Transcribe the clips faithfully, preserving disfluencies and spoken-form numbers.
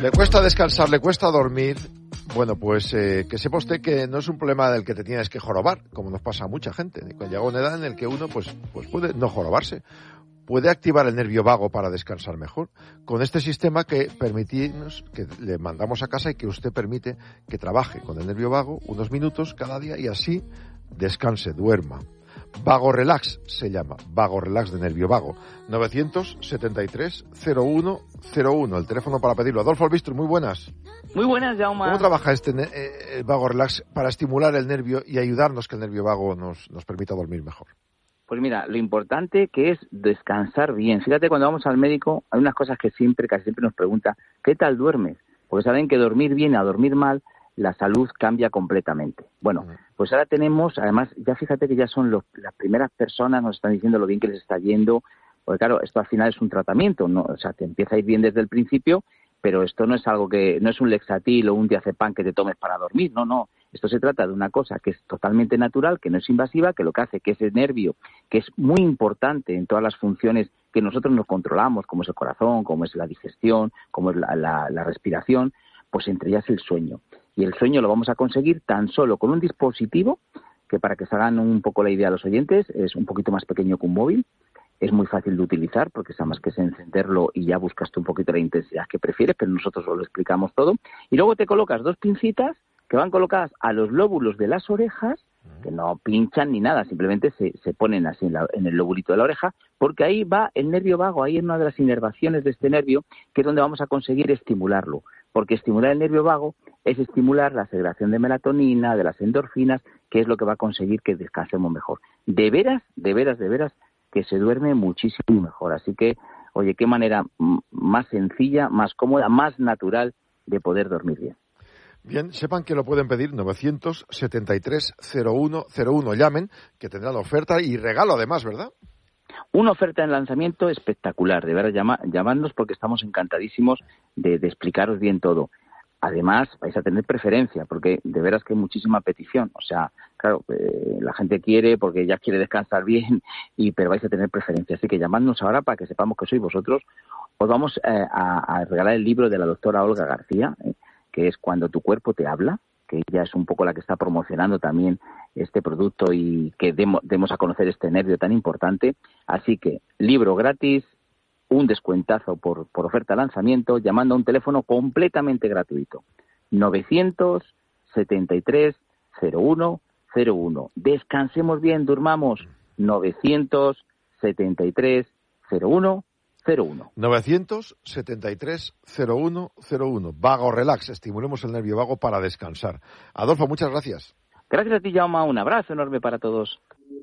Le cuesta descansar, le cuesta dormir. Bueno, pues eh, que sepa usted que no es un problema del que te tienes que jorobar, como nos pasa a mucha gente. Cuando llega una edad en la que uno pues, pues puede no jorobarse. Puede activar el nervio vago para descansar mejor. Con este sistema que permitimos, que le mandamos a casa y que usted permite que trabaje con el nervio vago unos minutos cada día y así descanse, duerma. Vago Relax se llama, Vago Relax de nervio vago. novecientos setenta y tres cero uno cero uno, el teléfono para pedirlo. Adolfo Albistro, muy buenas. Muy buenas, Jaume. ¿Cómo trabaja este eh, Vago Relax para estimular el nervio y ayudarnos que el nervio vago nos, nos permita dormir mejor? Pues mira, lo importante que es descansar bien. Fíjate, cuando vamos al médico, hay unas cosas que siempre, casi siempre nos pregunta, ¿qué tal duermes? Porque saben que dormir bien a dormir mal, la salud cambia completamente. Bueno, pues ahora tenemos, además, ya fíjate que ya son los, las primeras personas nos están diciendo lo bien que les está yendo, porque claro, esto al final es un tratamiento, ¿no? O sea, te empieza a ir bien desde el principio, pero esto no es algo que, no es un Lexatil o un diazepam que te tomes para dormir, no, no. Esto se trata de una cosa que es totalmente natural, que no es invasiva, que lo que hace que ese nervio, que es muy importante en todas las funciones que nosotros nos controlamos, como es el corazón, como es la digestión, como es la, la, la respiración, pues entre ellas el sueño. Y el sueño lo vamos a conseguir tan solo con un dispositivo que, para que se hagan un poco la idea a los oyentes, es un poquito más pequeño que un móvil. Es muy fácil de utilizar porque nada más que es encenderlo y ya buscas tú un poquito la intensidad que prefieres, pero nosotros os lo explicamos todo. Y luego te colocas dos pincitas que van colocadas a los lóbulos de las orejas, que no pinchan ni nada, simplemente se, se ponen así en, la, en el lóbulito de la oreja, porque ahí va el nervio vago, ahí es una de las inervaciones de este nervio, que es donde vamos a conseguir estimularlo. Porque estimular el nervio vago es estimular la segregación de melatonina, de las endorfinas, que es lo que va a conseguir que descansemos mejor. De veras, de veras, de veras, que se duerme muchísimo mejor. Así que, oye, qué manera más sencilla, más cómoda, más natural de poder dormir bien. Bien, sepan que lo pueden pedir novecientos setenta y tres cero uno cero uno. Llamen, que tendrán oferta y regalo además, ¿verdad? Una oferta en lanzamiento espectacular. De verdad, llama, llamadnos porque estamos encantadísimos de, de explicaros bien todo. Además, vais a tener preferencia, porque de veras que hay muchísima petición. O sea, claro, eh, la gente quiere porque ya quiere descansar bien, y pero vais a tener preferencia. Así que llamadnos ahora para que sepamos que sois vosotros. Os vamos eh, a, a regalar el libro de la doctora Olga García, eh, que es Cuando tu cuerpo te habla, que ella es un poco la que está promocionando también este producto y que demos, demos a conocer este nervio tan importante. Así que, libro gratis, un descuentazo por, por oferta de lanzamiento, llamando a un teléfono completamente gratuito. novecientos setenta y tres cero uno cero uno. Descansemos bien, durmamos. novecientos setenta y tres cero uno cero uno. novecientos setenta y tres cero uno cero uno. Vago Relax, estimulemos el nervio vago para descansar. Adolfo, muchas gracias. Gracias a ti, Jaume. Un abrazo enorme para todos.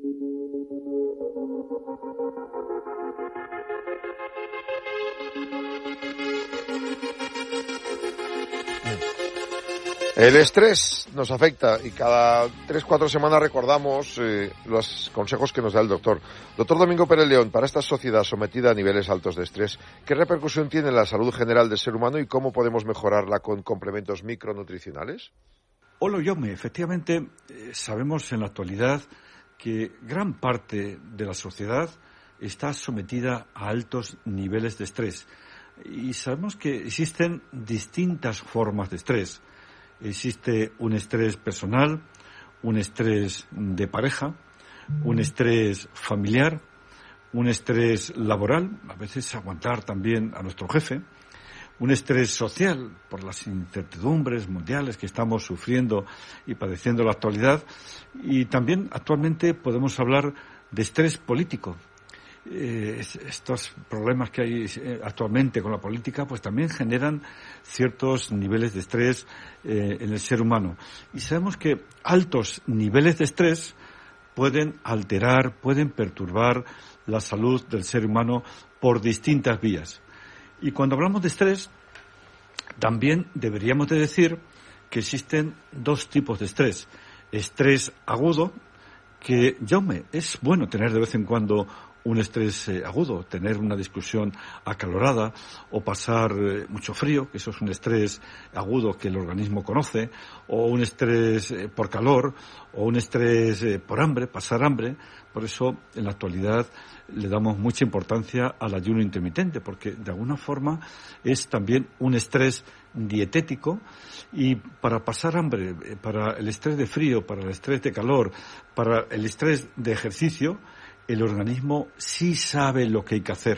El estrés nos afecta y cada tres, cuatro semanas recordamos eh, los consejos que nos da el doctor. Doctor Domingo Pérez León, para esta sociedad sometida a niveles altos de estrés, ¿qué repercusión tiene en la salud general del ser humano y cómo podemos mejorarla con complementos micronutricionales? Hola, Jaume. Efectivamente, eh, sabemos en la actualidad que gran parte de la sociedad está sometida a altos niveles de estrés. Y sabemos que existen distintas formas de estrés. Existe un estrés personal, un estrés de pareja, un estrés familiar, un estrés laboral, a veces aguantar también a nuestro jefe, un estrés social por las incertidumbres mundiales que estamos sufriendo y padeciendo en la actualidad, y también actualmente podemos hablar de estrés político. Eh, estos problemas que hay actualmente con la política pues también generan ciertos niveles de estrés eh, en el ser humano, y sabemos que altos niveles de estrés pueden alterar, pueden perturbar la salud del ser humano por distintas vías. Y cuando hablamos de estrés, también deberíamos de decir que existen dos tipos de estrés. Estrés agudo, que, Jaume, es bueno tener de vez en cuando un estrés eh, agudo, tener una discusión acalorada o pasar eh, mucho frío, que eso es un estrés agudo que el organismo conoce, o un estrés eh, por calor, o un estrés eh, por hambre, pasar hambre. Por eso, en la actualidad, le damos mucha importancia al ayuno intermitente, porque de alguna forma es también un estrés dietético, y para pasar hambre, eh, para el estrés de frío, para el estrés de calor, para el estrés de ejercicio, el organismo sí sabe lo que hay que hacer.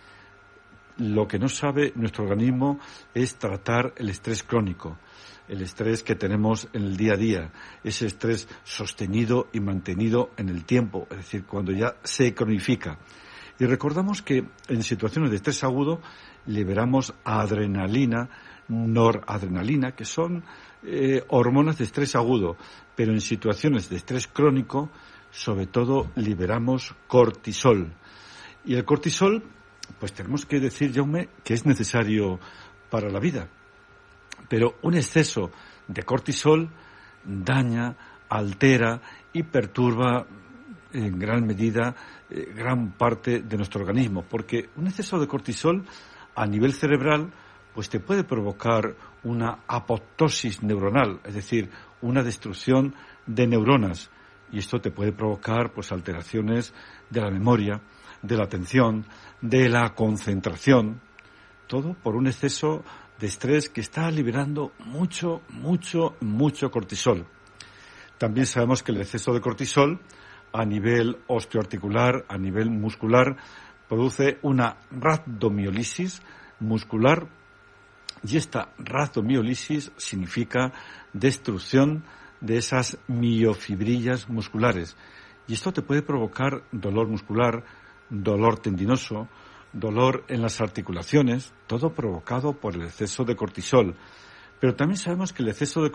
Lo que no sabe nuestro organismo es tratar el estrés crónico, el estrés que tenemos en el día a día, ese estrés sostenido y mantenido en el tiempo, es decir, cuando ya se cronifica. Y recordamos que en situaciones de estrés agudo liberamos adrenalina, noradrenalina, que son eh, hormonas de estrés agudo, pero en situaciones de estrés crónico, sobre todo, liberamos cortisol. Y el cortisol, pues tenemos que decir, Jaume, que es necesario para la vida. Pero un exceso de cortisol daña, altera y perturba en gran medida eh, gran parte de nuestro organismo. Porque un exceso de cortisol a nivel cerebral pues te puede provocar una apoptosis neuronal, es decir, una destrucción de neuronas. Y esto te puede provocar pues alteraciones de la memoria, de la atención, de la concentración, todo por un exceso de estrés que está liberando mucho, mucho, mucho cortisol. También sabemos que el exceso de cortisol a nivel osteoarticular, a nivel muscular, produce una rhabdomiólisis muscular, y esta rhabdomiólisis significa destrucción de esas miofibrillas musculares. Y esto te puede provocar dolor muscular, dolor tendinoso, dolor en las articulaciones, todo provocado por el exceso de cortisol. Pero también sabemos que el exceso de